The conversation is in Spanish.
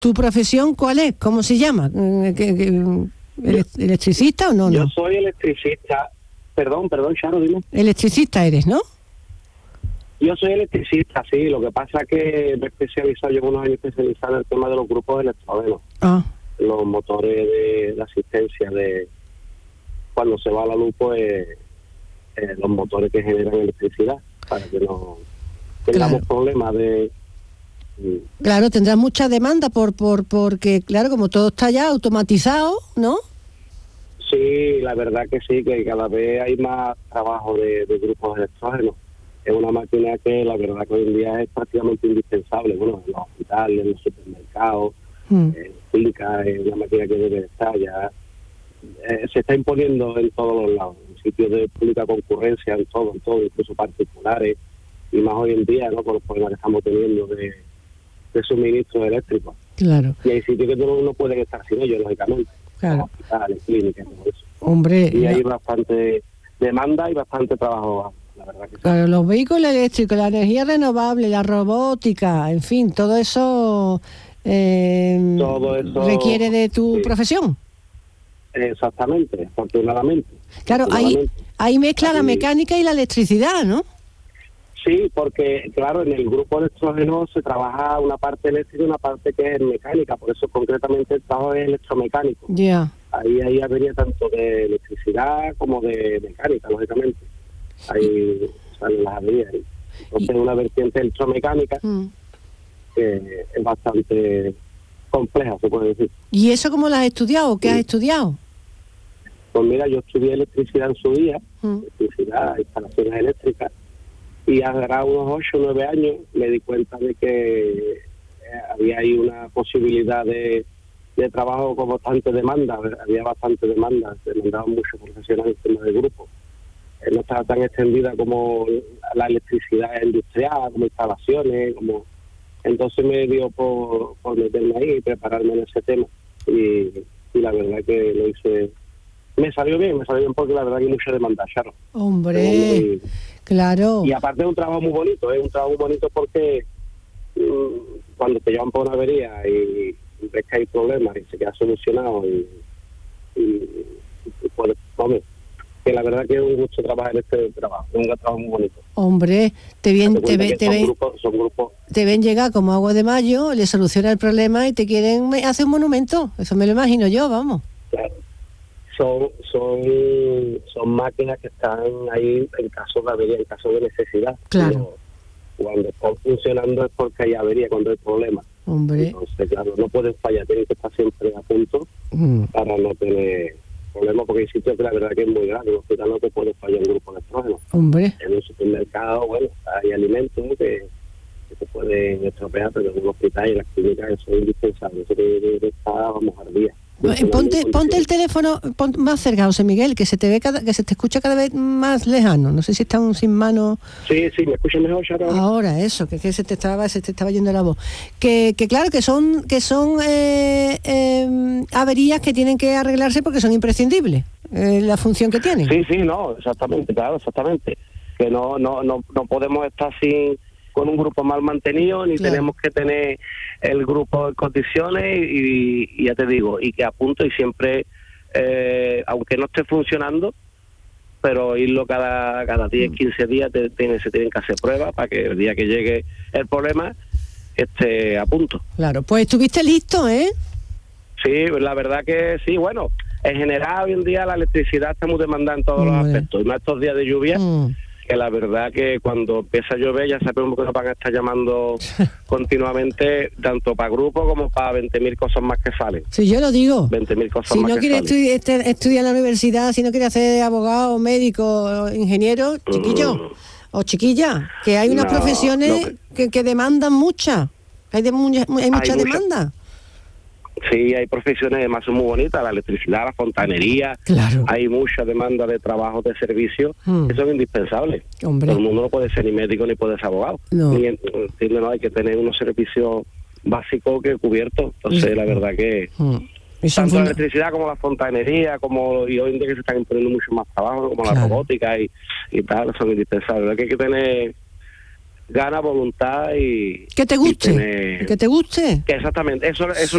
¿Tu profesión cuál es? ¿Cómo se llama? ¿Electricista o no? Yo soy electricista. Perdón, Charo, dime. Electricista eres, ¿no? Yo soy electricista, sí. Lo que pasa es que me he especializado, llevo unos años especializado en el tema de los grupos electrógenos. Los motores de asistencia de cuando se va la luz, pues los motores que generan electricidad, para que no tengamos problemas de... Claro, tendrás mucha demanda porque, claro, como todo está ya automatizado, ¿no? Sí, la verdad que sí, que cada vez hay más trabajo de grupos electrógenos. Es una máquina que la verdad que hoy en día es prácticamente indispensable. Bueno, en los hospitales, en los supermercados, en clínicas, es una máquina que debe estar ya. Se está imponiendo en todos los lados, en sitios de pública concurrencia, en todo, incluso particulares, y más hoy en día, ¿no?, con los problemas que estamos teniendo de suministro eléctrico. Claro. Y hay sitios que no pueden estar sin ellos, lógicamente. Claro. Hospitales, clínicas, todo eso. Hombre. Y hay bastante demanda y bastante trabajo, la verdad que claro, los vehículos eléctricos, la energía renovable, la robótica, en fin, todo eso requiere de tu profesión. Exactamente, afortunadamente. Claro, ahí mezcla la mecánica y la electricidad, ¿no? Sí, porque claro, en el grupo electrógeno se trabaja una parte eléctrica y una parte que es mecánica, por eso concretamente el trabajo es electromecánico. Ya. Ahí habría tanto de electricidad como de mecánica, lógicamente. Ahí salen las averías. Entonces una vertiente electromecánica que es bastante compleja, se puede decir. ¿Y eso cómo lo has estudiado? ¿Qué has estudiado? Pues mira, yo estudié electricidad en su día, electricidad, instalaciones eléctricas, y hace unos 8 o 9 años me di cuenta de que había ahí una posibilidad de trabajo con bastante demanda, había bastante demanda, se demandaban muchos profesionales en tema de grupo. No estaba tan extendida como la electricidad industrial, como instalaciones, como... Entonces me dio por meterme ahí y prepararme en ese tema. Y la verdad que lo hice... Me salió bien porque la verdad que hay mucha demanda, Charo. Hombre, claro. Y aparte es un trabajo muy bonito, porque cuando te llevan por una avería y ves que hay problemas y se queda solucionado y puedes comer. Que la verdad que es un gusto trabajar en este trabajo, es un trabajo muy bonito. Hombre, te ven llegar como agua de mayo, le soluciona el problema y te quieren hacer un monumento, eso me lo imagino yo, vamos. Claro. Son máquinas que están ahí en caso de avería, en caso de necesidad. Claro. Cuando están funcionando es porque hay avería, cuando hay problemas. Hombre. Entonces, claro, no pueden fallar, tienen que estar siempre a punto para no tener problemas, porque hay sitios que la verdad que es muy grande, en el hospital no te puede fallar un grupo de electrógeno. Hombre. En un supermercado, bueno, hay alimentos que se pueden estropear, pero en un hospital y en las clínicas eso es indispensable, eso debe estar, vamos, al día. Ponte el teléfono más cerca, José Miguel, que se te escucha cada vez más lejano. No sé si está un sin mano. Sí, me escucha mejor, Charo. Ahora, eso, que se te estaba yendo la voz. Que claro, que son averías que tienen que arreglarse porque son imprescindibles, la función que tienen. Sí, no, exactamente. Que no podemos estar con un grupo mal mantenido, ni tenemos que tener el grupo en condiciones y ya te digo, y que a punto y siempre, aunque no esté funcionando, pero irlo cada 10, 15 días se tienen que hacer pruebas para que el día que llegue el problema esté a punto. Claro, pues estuviste listo, ¿eh? Sí, la verdad que sí, bueno, en general hoy en día la electricidad está muy demandada en todos los aspectos, y más estos días de lluvia, que la verdad que cuando empieza a llover ya sabemos que nos van a estar llamando continuamente, tanto para grupos como para 20.000 cosas más que salen. Sí, yo lo digo. 20.000 cosas si más no que quieres estudiar en la universidad, si no quieres ser abogado, médico, ingeniero, chiquillo o chiquilla, que hay unas profesiones que demandan mucha. Hay mucha demanda. Sí, hay profesiones además muy bonitas, la electricidad, la fontanería, claro. Hay mucha demanda de trabajos de servicio que son indispensables. Hombre. Todo el mundo no puede ser ni médico ni puede ser abogado. No. Hay que tener unos servicios básicos que cubiertos. Entonces, la verdad que tanto la electricidad como la fontanería, y hoy en día que se están imponiendo mucho más trabajo, como la robótica y tal, son indispensables. Hay que tener gana voluntad y que te guste, que exactamente, eso